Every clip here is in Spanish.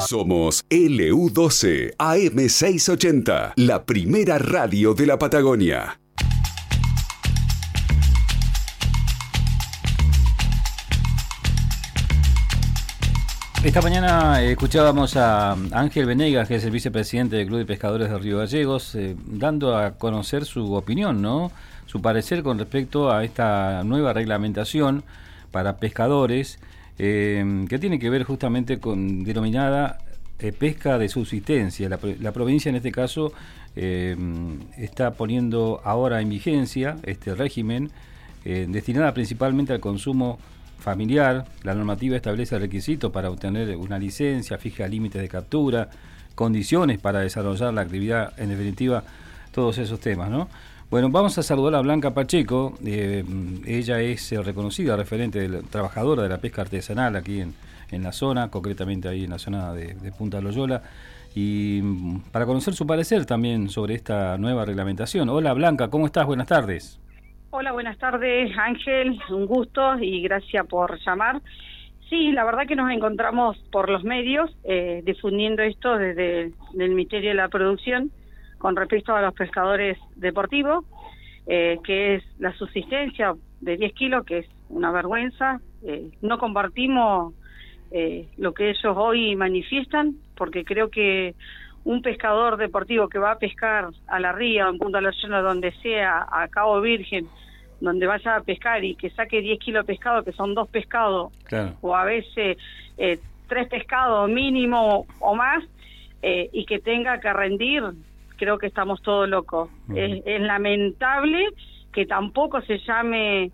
Somos LU12 AM680, la primera radio de la Patagonia. Esta mañana escuchábamos a Ángel Venegas, que es el vicepresidente del Club de Pescadores de Río Gallegos, dando a conocer su opinión, ¿no? Su parecer con respecto a esta nueva reglamentación para pescadores, que tiene que ver justamente con denominada pesca de subsistencia. La provincia en este caso está poniendo ahora en vigencia este régimen destinada principalmente al consumo familiar. La normativa establece requisitos para obtener una licencia, fija límites de captura, condiciones para desarrollar la actividad, en definitiva, todos esos temas, ¿no? Bueno, vamos a saludar a Blanca Pacheco. Ella es reconocida referente trabajadora de la pesca artesanal aquí en la zona, concretamente ahí en la zona de Punta Loyola, y para conocer su parecer también sobre esta nueva reglamentación. Hola Blanca, ¿cómo estás? Buenas tardes. Hola, buenas tardes Ángel, un gusto y gracias por llamar. Sí, la verdad que nos encontramos por los medios difundiendo esto desde el Ministerio de la Producción con respecto a los pescadores deportivos, que es la subsistencia de 10 kilos, que es una vergüenza. No compartimos lo que ellos hoy manifiestan, porque creo que un pescador deportivo que va a pescar a la ría, en Punta Loyola, donde sea, a Cabo Virgen, donde vaya a pescar y que saque 10 kilos de pescado, que son 2 pescados, claro, o a veces 3 pescados mínimo o más, y que tenga que rendir, creo que estamos todos locos. Es lamentable que tampoco se llame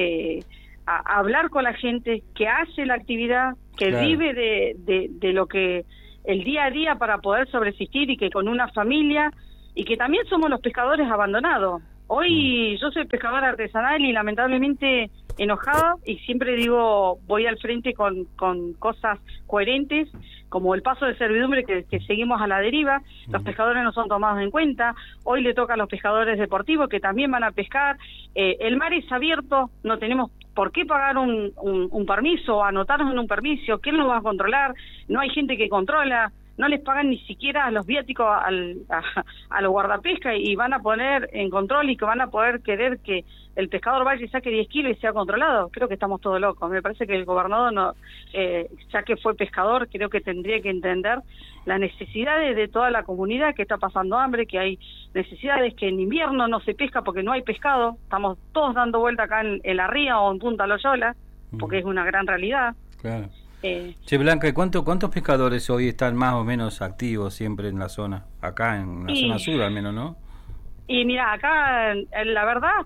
a hablar con la gente que hace la actividad, que claro, vive de lo que el día a día para poder subsistir, y que con una familia, y que también somos los pescadores abandonados. Hoy yo soy pescadora artesanal y lamentablemente enojada, y siempre digo, voy al frente con cosas coherentes, como el paso de servidumbre que seguimos a la deriva. Los pescadores no son tomados en cuenta. Hoy le toca a los pescadores deportivos, que también van a pescar. El mar es abierto, no tenemos por qué pagar un permiso o anotarnos en un permiso. ¿Quién nos va a controlar? No hay gente que controla. No les pagan ni siquiera a los viáticos a los guardapesca, y van a poner en control y que van a poder querer que el pescador vaya y saque 10 kilos y sea controlado. Creo que estamos todos locos. Me parece que el gobernador, no, ya que fue pescador, creo que tendría que entender las necesidades de toda la comunidad que está pasando hambre, que hay necesidades, que en invierno no se pesca porque no hay pescado. Estamos todos dando vuelta acá en la ría o en Punta Loyola, porque es una gran realidad. Claro. Che, Blanca, ¿y cuántos pescadores hoy están más o menos activos siempre en la zona? Acá en la zona sur al menos, ¿no? Y mira, acá la verdad,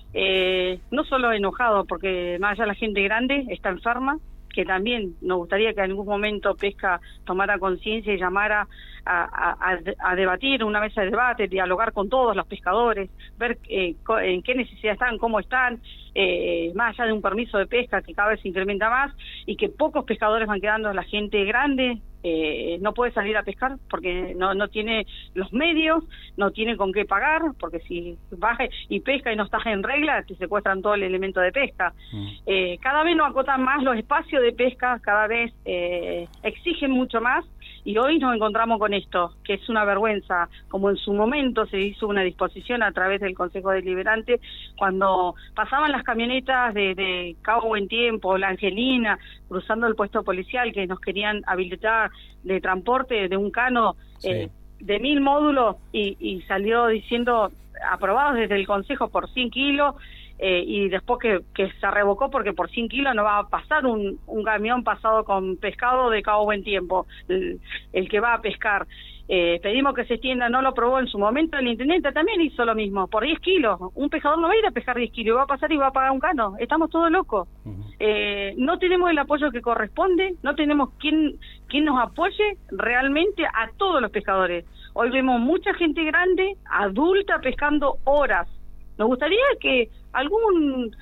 no solo enojado, porque más allá la gente grande está enferma, que también nos gustaría que en algún momento Pesca tomara conciencia y llamara a debatir, una mesa de debate, dialogar con todos los pescadores, ver en qué necesidad están, cómo están, más allá de un permiso de pesca que cada vez se incrementa más, y que pocos pescadores van quedando. La gente grande no puede salir a pescar porque no tiene los medios, no tiene con qué pagar, porque si vas y pesca y no estás en regla, te secuestran todo el elemento de pesca. Cada vez nos acotan más los espacios de pesca, cada vez exigen mucho más, y hoy nos encontramos con esto, que es una vergüenza. Como en su momento se hizo una disposición a través del Consejo Deliberante, cuando pasaban las camionetas de Cabo Buen Tiempo, la Angelina, cruzando el puesto policial, que nos querían habilitar de transporte de un cano, sí, de 1000 módulos, y salió diciendo aprobados desde el Consejo por 100 kilos, y después que se revocó porque por 100 kilos no va a pasar un camión pasado con pescado de Cabo Buen Tiempo, el que va a pescar. Pedimos que se extienda, no lo aprobó en su momento. El intendente también hizo lo mismo, por 10 kilos. Un pescador no va a ir a pescar 10 kilos, va a pasar y va a pagar un cano. Estamos todos locos. No tenemos el apoyo que corresponde, no tenemos quien nos apoye realmente a todos los pescadores. Hoy vemos mucha gente grande, adulta, pescando horas. Nos gustaría que algunos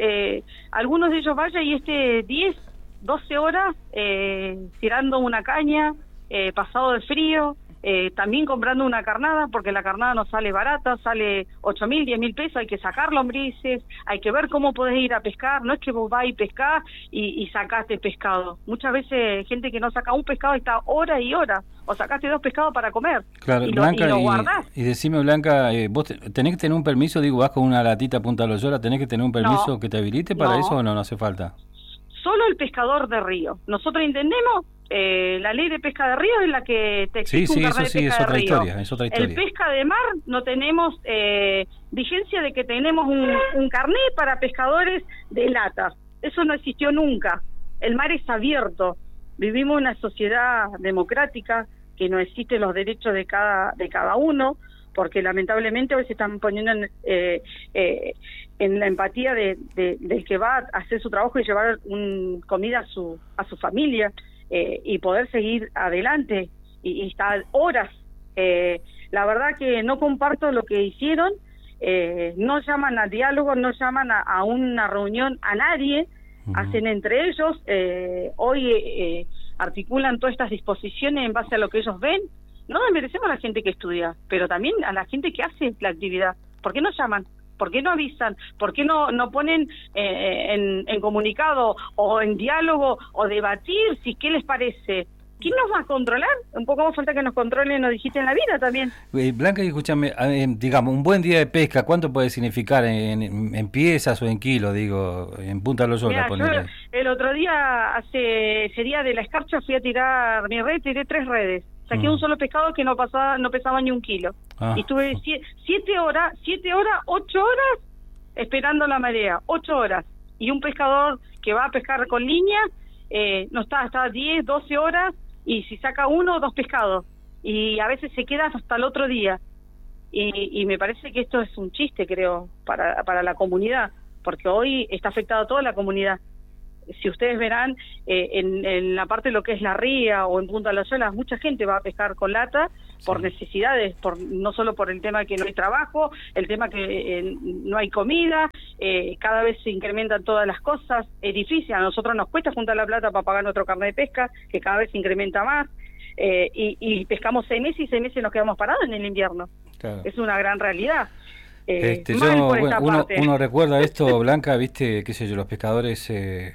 de ellos vaya y esté 10, 12 horas tirando una caña, pasado de frío, también comprando una carnada, porque la carnada no sale barata, sale 8.000, 10.000 pesos, hay que sacar lombrices, hay que ver cómo podés ir a pescar, no es que vos vas y pescás y sacaste pescado. Muchas veces gente que no saca un pescado está horas y horas, o sacaste 2 pescados para comer, claro, y Blanca, lo guardás. Y decime, Blanca, vos tenés que tener un permiso, digo, vas con una latita Punta Loyola, ¿tenés que tener un permiso que te habilite para eso o no hace falta? Solo el pescador de río. Nosotros entendemos, la ley de pesca de río es la que te exige un carnet de pesca de río. Es otra historia. El pesca de mar no tenemos vigencia de que tenemos un carnet para pescadores de lata. Eso no existió nunca. El mar es abierto. Vivimos en una sociedad democrática que no existen los derechos de cada uno, porque lamentablemente hoy se están poniendo en la empatía del que va a hacer su trabajo y llevar comida a su familia, y poder seguir adelante y estar horas. La verdad que no comparto lo que hicieron, no llaman a diálogo, no llaman a una reunión a nadie, hacen entre ellos, hoy articulan todas estas disposiciones en base a lo que ellos ven. No desmerecemos a la gente que estudia, pero también a la gente que hace la actividad. ¿Por qué no llaman? ¿Por qué no avisan? ¿Por qué no ponen en comunicado o en diálogo o debatir si qué les parece? ¿Quién nos va a controlar? Un poco más falta que nos controlen, nos dijiste en la vida también. Blanca, escúchame, digamos, un buen día de pesca, ¿cuánto puede significar en piezas o en kilos, digo, en Punta Loyola? Yo el otro día, ese día de la escarcha, fui a tirar mi red, tiré 3 redes. Saqué un solo pescado que no pesaba ni 1 kilo. Y estuve 7 horas, 8 horas esperando la marea, 8 horas. Y un pescador que va a pescar con línea, no está 10, 12 horas, y si saca 1 o 2 pescados. Y a veces se queda hasta el otro día. Y me parece que esto es un chiste, creo, para la comunidad, porque hoy está afectada toda la comunidad. Si ustedes verán, en la parte de lo que es la ría o en Punta Loyola, mucha gente va a pescar con lata por necesidades, no solo por el tema que no hay trabajo, el tema que no hay comida, cada vez se incrementan todas las cosas, es difícil, a nosotros nos cuesta juntar la plata para pagar nuestro carnet de pesca, que cada vez se incrementa más, y pescamos 6 meses y 6 meses nos quedamos parados en el invierno. Claro. Es una gran realidad. Uno recuerda esto, Blanca, viste, qué sé yo, los pescadores,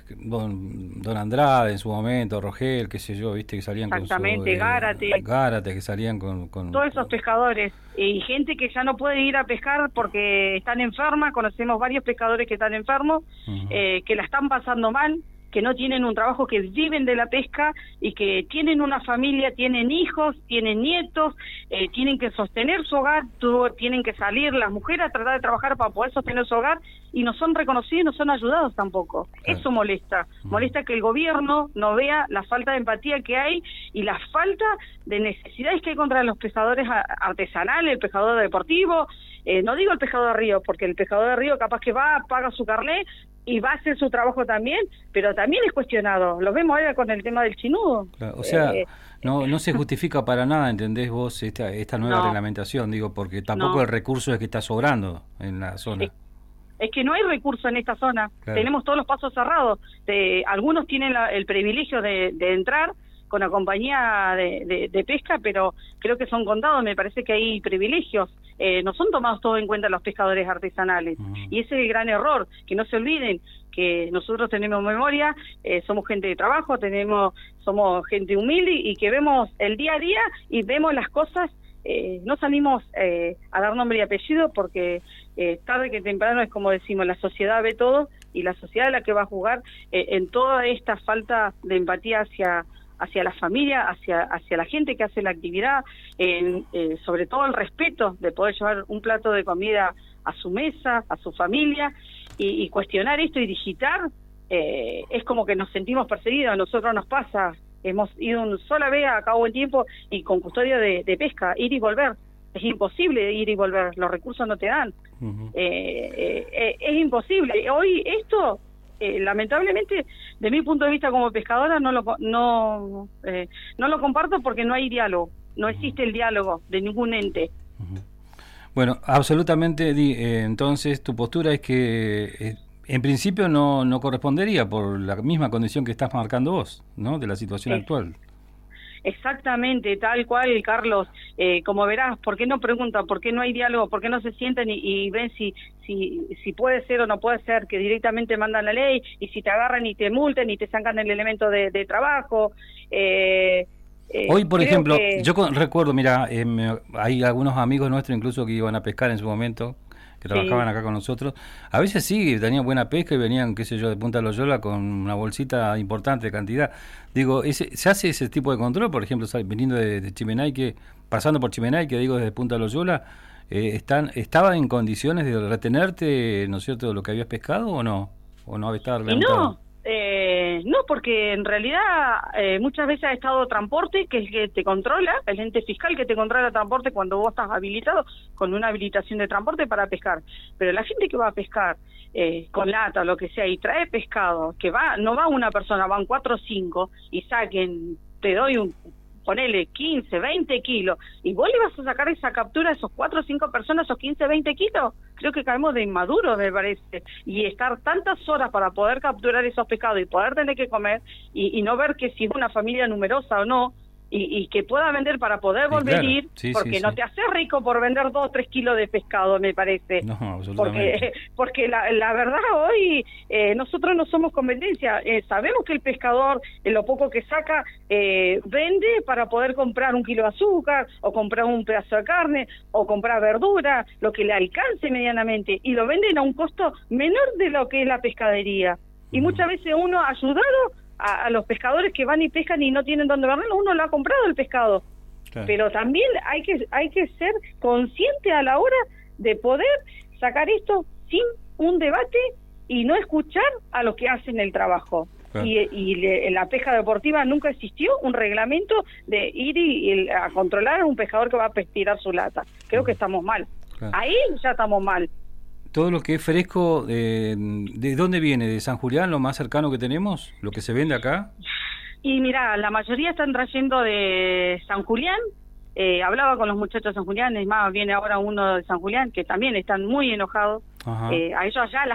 don Andrade en su momento, Rogel, qué sé yo, viste, que salían con Gárate, que salían con todos esos pescadores, y gente que ya no puede ir a pescar porque están enfermas. Conocemos varios pescadores que están enfermos, que la están pasando mal, que no tienen un trabajo, que viven de la pesca y que tienen una familia, tienen hijos, tienen nietos, tienen que sostener su hogar, tienen que salir las mujeres a tratar de trabajar para poder sostener su hogar, y no son reconocidos, no son ayudados tampoco. Claro. Eso molesta. Molesta que el gobierno no vea la falta de empatía que hay y la falta de necesidades que hay contra los pescadores artesanales, el pescador deportivo. No digo el pescador de río, porque el pescador de río capaz que va, paga su carnet y va a hacer su trabajo también, pero también es cuestionado. Lo vemos ahora con el tema del chinudo. Claro, o sea, no se justifica para nada, ¿entendés vos, esta nueva reglamentación? Digo, porque tampoco el recurso es que está sobrando en la zona. Es que no hay recurso en esta zona. Claro. Tenemos todos los pasos cerrados. Algunos tienen el privilegio de entrar con la compañía de pesca, pero creo que son contados. Me parece que hay privilegios. No son tomados todos en cuenta los pescadores artesanales. Y ese es el gran error, que no se olviden que nosotros tenemos memoria, somos gente de trabajo, somos gente humilde, y que vemos el día a día y vemos las cosas. No salimos a dar nombre y apellido, porque tarde que temprano, es como decimos, la sociedad ve todo, y la sociedad es la que va a jugar en toda esta falta de empatía hacia la familia, hacia la gente que hace la actividad, sobre todo el respeto de poder llevar un plato de comida a su mesa, a su familia, y cuestionar esto y digitar. Es como que nos sentimos perseguidos. A nosotros nos pasa, hemos ido una sola vez a cabo del tiempo y con custodia de pesca, ir y volver. Es imposible ir y volver, los recursos no te dan. Es imposible. Hoy esto, lamentablemente, de mi punto de vista como pescadora, no lo comparto, porque no hay diálogo, no existe el diálogo de ningún ente. Bueno, absolutamente, entonces tu postura es que en principio no correspondería por la misma condición que estás marcando vos, ¿no?, de la situación actual. Exactamente, tal cual, Carlos. Como verás, ¿por qué no preguntan? ¿Por qué no hay diálogo? ¿Por qué no se sientan y ven si puede ser o no puede ser? Que directamente mandan la ley, y si te agarran y te multen y te sacan el elemento de trabajo. Hoy, por ejemplo, que... yo recuerdo, mira, hay algunos amigos nuestros incluso que iban a pescar en su momento, que trabajaban acá con nosotros. A veces sí, tenían buena pesca y venían, qué sé yo, de Punta de Loyola con una bolsita importante de cantidad. Digo, ¿se hace ese tipo de control? Por ejemplo, viniendo de Chimenaique, pasando por Chimenaique, digo, desde Punta de Loyola, ¿estaba en condiciones de retenerte, ¿no es cierto?, lo que habías pescado o no? ¿O no estaba reglamentado? No, porque en realidad muchas veces ha estado transporte, que es el que te controla, el ente fiscal que te controla transporte cuando vos estás habilitado con una habilitación de transporte para pescar. Pero la gente que va a pescar con lata o lo que sea y trae pescado, que no va una persona, van 4 o 5 y saquen, te doy ponele 15, 20 kilos, y vos le vas a sacar esa captura a esos 4 o 5 personas, esos 15, 20 kilos, creo que caemos de inmaduros, me parece, y estar tantas horas para poder capturar esos pescados y poder tener que comer, y no ver que si es una familia numerosa o no, y que pueda vender para poder volver a ir, porque no te haces rico por vender 2 o 3 kilos de pescado, me parece. No, absolutamente. Porque la verdad hoy nosotros no somos competencia, sabemos que el pescador, lo poco que saca, vende para poder comprar 1 kilo de azúcar, o comprar un pedazo de carne, o comprar verdura, lo que le alcance medianamente, y lo venden a un costo menor de lo que es la pescadería. Y muchas veces uno, ayudado a los pescadores que van y pescan y no tienen dónde venderlo, uno lo ha comprado el pescado. Claro. Pero también hay que ser consciente a la hora de poder sacar esto sin un debate y no escuchar a los que hacen el trabajo. Claro. Y en la pesca deportiva nunca existió un reglamento de ir a controlar a un pescador que va a tirar su lata. Creo que estamos mal. Claro. Ahí ya estamos mal. Todo lo que es fresco, ¿de dónde viene? ¿De San Julián, lo más cercano que tenemos? ¿Lo que se vende acá? Y mira, la mayoría están trayendo de San Julián. Hablaba con los muchachos de San Julián, es más, viene ahora uno de San Julián, que también están muy enojados. A ellos allá